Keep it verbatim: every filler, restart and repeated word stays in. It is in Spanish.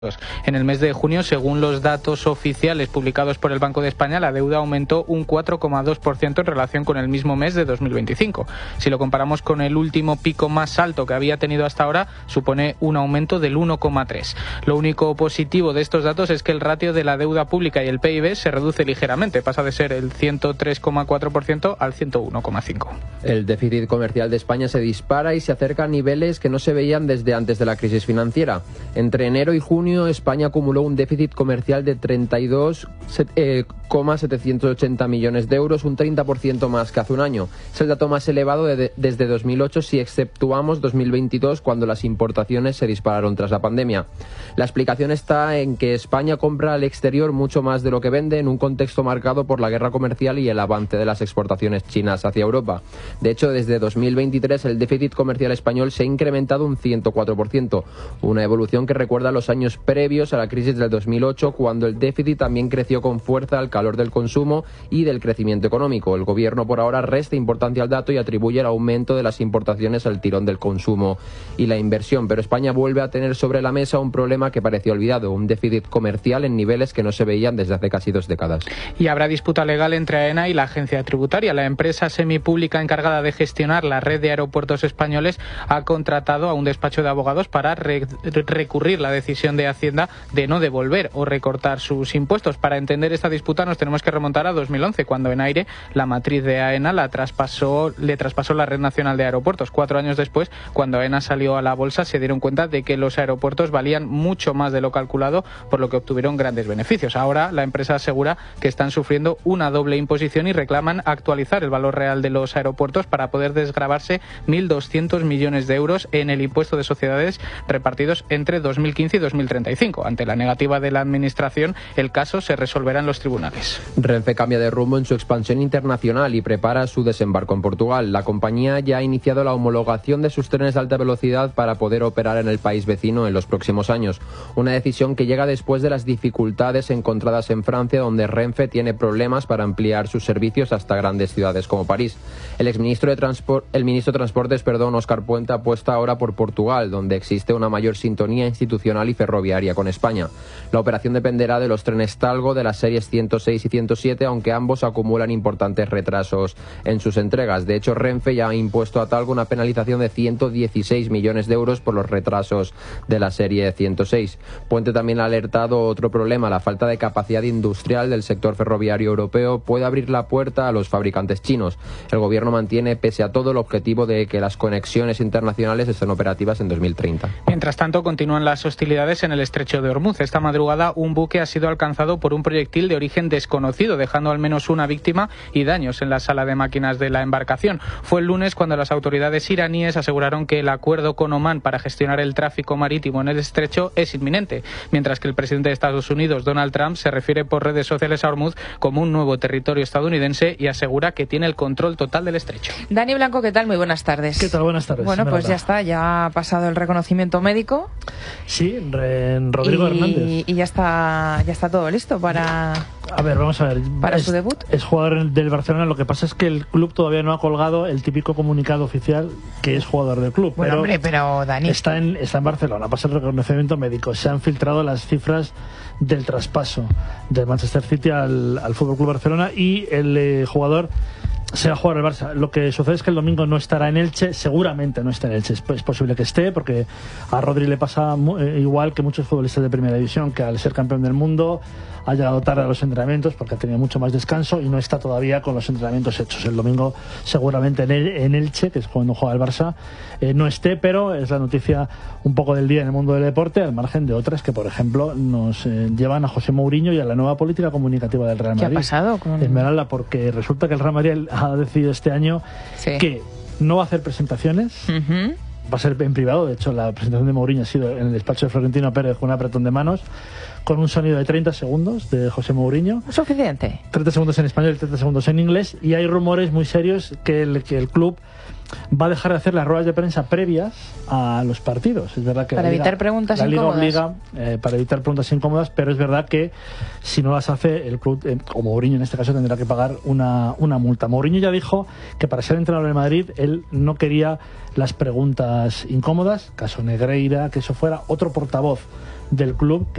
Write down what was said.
En el mes de junio, según los datos oficiales publicados por el Banco de España, la deuda aumentó un cuatro coma dos por ciento en relación con el mismo mes de dos mil veinticinco. Si lo comparamos con el último pico más alto que había tenido hasta ahora, supone un aumento del uno coma tres. Lo único positivo de estos datos es que el ratio de la deuda pública y el P I B se reduce ligeramente, pasa de ser el ciento tres coma cuatro por ciento al ciento uno coma cinco por ciento. El déficit comercial de España se dispara y se acerca a niveles que no se veían desde antes de la crisis financiera. Entre enero y junio, España acumuló un déficit comercial de treinta y dos coma setecientos ochenta millones de euros, un treinta por ciento más que hace un año. Es el dato más elevado de, de, desde dos mil ocho si exceptuamos dos mil veintidós, cuando las importaciones se dispararon tras la pandemia. La explicación está en que España compra al exterior mucho más de lo que vende, en un contexto marcado por la guerra comercial y el avance de las exportaciones chinas hacia Europa. De hecho, desde dos mil veintitrés el déficit comercial español se ha incrementado un ciento cuatro por ciento, una evolución que recuerda los años previos a la crisis del dos mil ocho, cuando el déficit también creció con fuerza al calor del consumo y del crecimiento económico. El gobierno por ahora resta importancia al dato y atribuye el aumento de las importaciones al tirón del consumo y la inversión, pero España vuelve a tener sobre la mesa un problema que parecía olvidado, un déficit comercial en niveles que no se veían desde hace casi dos décadas. Y habrá disputa legal entre AENA y la agencia tributaria. La empresa semipública encargada de gestionar la red de aeropuertos españoles ha contratado a un despacho de abogados para re recurrir la decisión de Hacienda de no devolver o recortar sus impuestos. Para entender esta disputa nos tenemos que remontar a dos mil once, cuando Enaire, la matriz de AENA, la traspasó, le traspasó la Red Nacional de Aeropuertos. Cuatro años después, cuando AENA salió a la bolsa, se dieron cuenta de que los aeropuertos valían mucho más de lo calculado, por lo que obtuvieron grandes beneficios. Ahora la empresa asegura que están sufriendo una doble imposición y reclaman actualizar el valor real de los aeropuertos para poder desgravarse mil doscientos millones de euros en el impuesto de sociedades repartidos entre dos mil quince y dos mil treinta y cinco. Ante la negativa de la Administración, el caso se resolverá en los tribunales. Renfe cambia de rumbo en su expansión internacional y prepara su desembarco en Portugal. La compañía ya ha iniciado la homologación de sus trenes de alta velocidad para poder operar en el país vecino en los próximos años. Una decisión que llega después de las dificultades encontradas en Francia, donde Renfe tiene problemas para ampliar sus servicios hasta grandes ciudades como París. El exministro de Transport, el ministro de Transportes, perdón, Óscar Puente, apuesta ahora por Portugal, donde existe una mayor sintonía institucional y ferroviaria con España. La operación dependerá de los trenes Talgo de las series ciento seis y ciento siete, aunque ambos acumulan importantes retrasos en sus entregas. De hecho, Renfe ya ha impuesto a Talgo una penalización de ciento dieciséis millones de euros por los retrasos de la serie ciento seis. Puente también ha alertado otro problema: la falta de capacidad industrial del sector ferroviario europeo puede abrir la puerta a los fabricantes chinos. El gobierno mantiene, pese a todo, el objetivo de que las conexiones internacionales estén operativas en dos mil treinta. Mientras tanto, continúan las hostilidades en el estrecho de Ormuz. Esta madrugada, un buque ha sido alcanzado por un proyectil de origen desconocido, dejando al menos una víctima y daños en la sala de máquinas de la embarcación. Fue el lunes cuando las autoridades iraníes aseguraron que el acuerdo con Omán para gestionar el tráfico marítimo en el estrecho es inminente, mientras que el presidente de Estados Unidos, Donald Trump, se refiere por redes sociales a Ormuz como un nuevo territorio estadounidense y asegura que tiene el control total del estrecho. Dani Blanco, ¿qué tal? Muy buenas tardes. ¿Qué tal? Buenas tardes. Bueno, pues ya está, ya ha pasado el reconocimiento médico. Sí, en Rodrigo y, Hernández. Y ya está, ya está todo listo para... A ver, vamos a ver. ¿Para es, su debut? Es jugador del Barcelona. Lo que pasa es que el club todavía no ha colgado el típico comunicado oficial que es jugador del club. Bueno, pero hombre, pero Dani... Está en, está en Barcelona, pasa el reconocimiento médico. Se han filtrado las cifras del traspaso del Manchester City al, al F C Barcelona y el eh, jugador se va a jugar al Barça. Lo que sucede es que el domingo no estará en Elche, seguramente no está en Elche. Es, es posible que esté, porque a Rodri le pasa eh, igual que muchos futbolistas de primera división, que al ser campeón del mundo ha llegado tarde a los entrenamientos porque ha tenido mucho más descanso y no está todavía con los entrenamientos hechos. El domingo seguramente en, el, en Elche, que es cuando juega el Barça, eh, no esté, pero es la noticia un poco del día en el mundo del deporte, al margen de otras que, por ejemplo, nos eh, llevan a José Mourinho y a la nueva política comunicativa del Real Madrid. ¿Qué ha pasado con Esmeralda? Porque resulta que el Real Madrid ha decidido este año sí. que no va a hacer presentaciones. Uh-huh. Va a ser en privado. De hecho, la presentación de Mourinho ha sido en el despacho de Florentino Pérez con un apretón de manos, con un sonido de treinta segundos de José Mourinho. ¿Suficiente? treinta segundos en español y treinta segundos en inglés. Y hay rumores muy serios que el, que el club va a dejar de hacer las ruedas de prensa previas a los partidos. Es verdad que para la Liga, evitar preguntas la Liga incómodas. obliga eh, para evitar preguntas incómodas, pero es verdad que si no las hace el club, eh, o Mourinho en este caso, tendrá que pagar una, una multa. Mourinho ya dijo que para ser entrenador de Madrid él no quería las preguntas incómodas, caso Negreira, que eso fuera otro portavoz del club que